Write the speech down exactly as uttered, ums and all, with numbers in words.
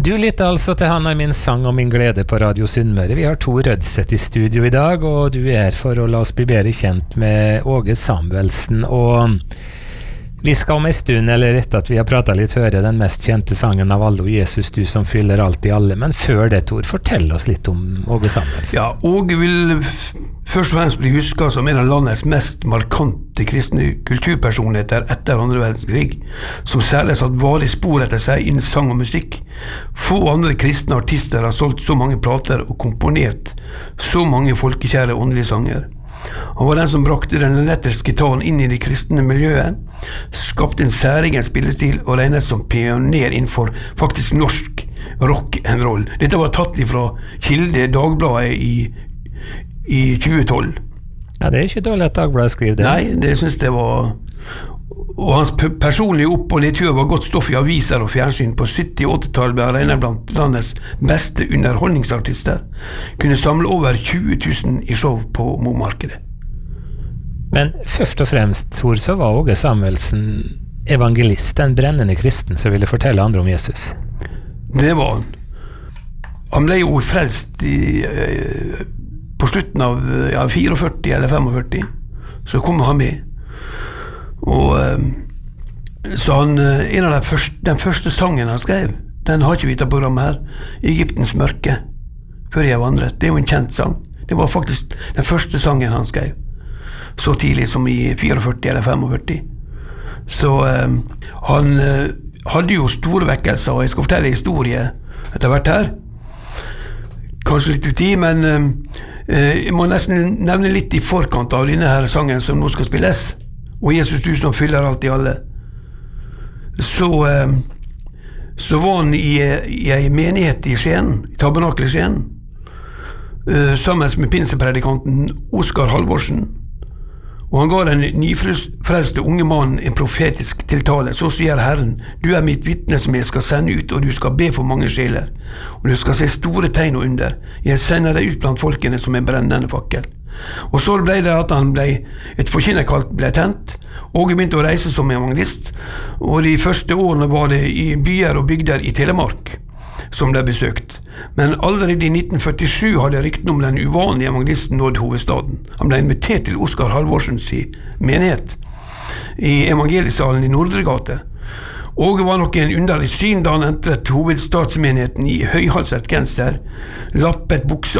Du lytter altså til Han er min sang og min glede på Radio Sunnmøre. Vi har to Rødsett i studio i dag, og du er her for å la oss bli bedre kjent med Åge Samuelsen. Og vi skal om en stund, eller etter at vi har pratet litt, høre den mest kjente sangen av alle, Jesus, du som fyller alt i alle. Men før det, Tor, fortell oss litt om Åge Samuelsen. Ja, Åge vil først og fremst bli husket som en av landets mest markante kristne kulturpersonligheter etter andre verdenskrig, som særlig satt varig spor etter seg innen sang og musikk. Få andre kristne artister har solgt så mange plater og komponert så mange folkekjære åndelige sanger. Han var den som brakte den elektriske gitaren inn i det kristne miljøet, skapte en særegen spillestil og regnet som pioner innenfor faktisk norsk rock and roll. Dette var tatt fra Kilde Dagbladet i, i tjue tolv. Ja, det er ikke dårlig at Dagbladet skriver det. Nei, det synes jeg var... Og hans personlige opp- og nedtur var godt stoff i aviser og fjernsyn. På sytti- og åttitallet ble han regnet blant landets beste underholdningsartister. Kunne samle over tjue tusen i show på Mo-markedet. Men først og fremst, Tor, så var Åge Samuelsen evangelist, en brennende kristen som ville fortelle andre om Jesus. Det var han. Han ble jo frelst i, på slutten av ja, førtifire eller femogførti. Så kom han med. Og så han, en av de første, den første sangen han skrev, den har ikke vi tatt programmet her, Egyptens mørke, før jeg vandret. Det er jo en kjent sang. Det var faktisk den første sangen han skrev, så tidlig som i førtifire eller femogførti. Så um, han uh, hadde jo store vekkelser, og jeg skal fortelle historie etter hvert her. Kanskje litt uti, men um, uh, jeg må nesten nevne litt i forkant av denne her sangen som nå skal spilles. Og Jesus, du som fyller alt i alle. Så, eh, så var han i, i en menighet i Skien, i Tabernakel i Skien, eh, sammen med pinsepredikanten Oskar Halvorsen. Og han ga den nyfrelste unge mannen en profetisk tiltale. Så sier Herren, du er mitt vitne som jeg skal sende ut, og du skal be for mange sjeler. Og du skal se store tegn og under. Jeg sender deg ut blant folkene som en brennende fakkel. Og så ble det at han ble, et forkynnerkall ble tent, og begynte å reise som evangelist, og de første årene var det i byer og bygder i Telemark som ble besøkt. Men allerede i nitten førtisju hadde rykten om den uvanlige evangelisten nådd hovedstaden. Han ble invitert til Oskar Halvorsens menighet i evangeliesalen i Nordregate. Åge var nok en underlig syn da han entret hovedstadsmenigheten i høyhalset genser, lappet bukse